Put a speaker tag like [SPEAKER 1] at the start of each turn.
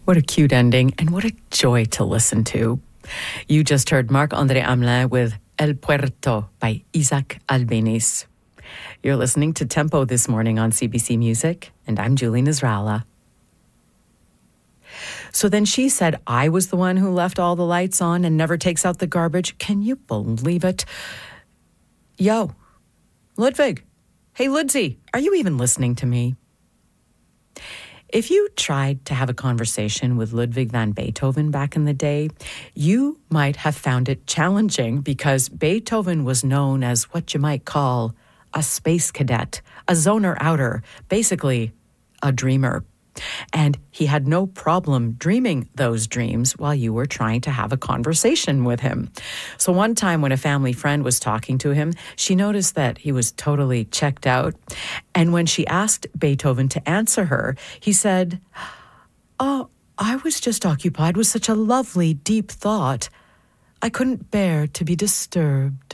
[SPEAKER 1] What a cute ending, and what a joy to listen to. You just heard Marc-André Hamelin with El Puerto by Isaac Albéniz. You're listening to Tempo this morning on CBC Music, and I'm Julie Nasrallah. So then she said I was the one who left all the lights on and never takes out the garbage. Can you believe it? Yo, Ludwig. Hey, Ludsy, are you even listening to me? If you tried to have a conversation with Ludwig van Beethoven back in the day, you might have found it challenging because Beethoven was known as what you might call a space cadet, a zoner outer, basically a dreamer. And he had no problem dreaming those dreams while you were trying to have a conversation with him. So one time when a family friend was talking to him, she noticed that he was totally checked out. And when she asked Beethoven to answer her, he said, "Oh, I was just occupied with such a lovely, deep thought. I couldn't bear to be disturbed."